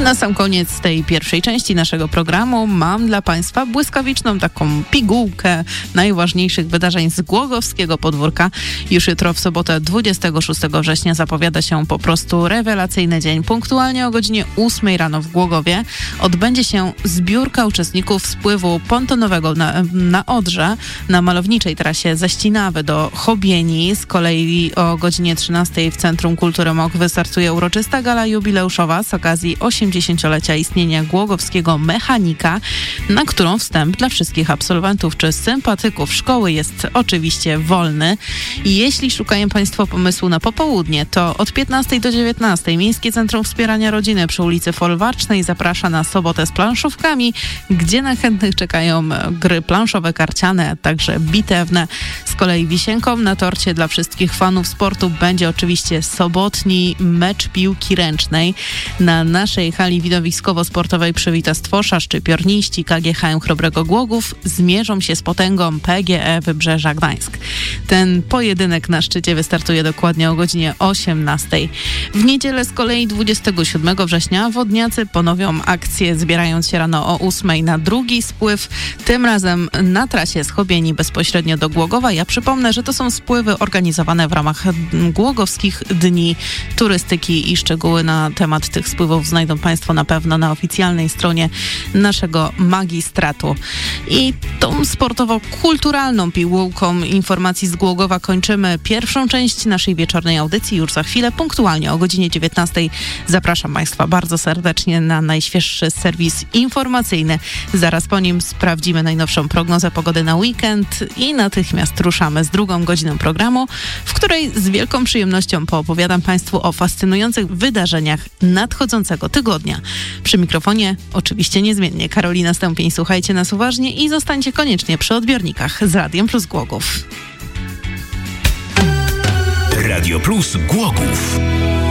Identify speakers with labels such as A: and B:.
A: Na sam koniec tej pierwszej części naszego programu mam dla Państwa błyskawiczną taką pigułkę najważniejszych wydarzeń z Głogowskiego podwórka. Już jutro w sobotę 26 września zapowiada się po prostu rewelacyjny dzień. Punktualnie o godzinie 8 rano w Głogowie odbędzie się zbiórka uczestników spływu pontonowego na Odrze na malowniczej trasie ze Ścinawy do Chobieni. Z kolei o godzinie 13 w Centrum Kultury MOK wystartuje uroczysta gala jubileuszowa z okazji 80-lecia istnienia Głogowskiego Mechanika, na którą wstęp dla wszystkich absolwentów czy sympatyków szkoły jest oczywiście wolny. I jeśli szukają Państwo pomysłu na popołudnie, to od 15 do 19 Miejskie Centrum Wspierania Rodziny przy ulicy Folwarcznej zaprasza na sobotę z planszówkami, gdzie na chętnych czekają gry planszowe, karciane, a także bitewne. Z kolei wisienką na torcie dla wszystkich fanów sportu będzie oczywiście sobotni mecz piłki ręcznej. Na naszej hali widowiskowo-sportowej przywita Stwosza, szczypiorniści KGHM Chrobrego Głogów zmierzą się z potęgą PGE Wybrzeża Gdańsk. Ten pojedynek na szczycie wystartuje dokładnie o godzinie 18. W niedzielę z kolei 27 września wodniacy ponowią akcję, zbierając się rano o 8 na drugi spływ, tym razem na trasie z Chobieni bezpośrednio do Głogowa. Ja przypomnę, że to są spływy organizowane w ramach Głogowskich Dni Turystyki i szczegóły na temat tych spływów znajdą Państwo na pewno na oficjalnej stronie naszego magistratu. I tą sportowo-kulturalną pigułką informacji z Głogowa kończymy pierwszą część naszej wieczornej audycji. Już za chwilę, punktualnie o godzinie 19 zapraszam Państwa bardzo serdecznie na najświeższy serwis informacyjny. Zaraz po nim sprawdzimy najnowszą prognozę pogody na weekend i natychmiast ruszamy z drugą godziną programu, w której z wielką przyjemnością poopowiadam Państwu o fascynujących wydarzeniach nadchodzącego tygodnia. Przy mikrofonie oczywiście niezmiennie Karolina Stępień. Słuchajcie nas uważnie i zostańcie koniecznie przy odbiornikach z Radiem Plus Głogów.
B: Radio Plus Głogów.